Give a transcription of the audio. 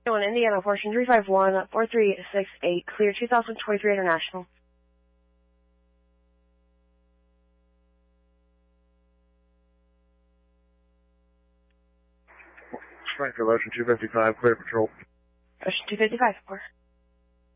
On Indiana, Fortune 351-4368, clear 2023 International. Springfield, Ocean 255, clear patrol. Ocean 255, 4.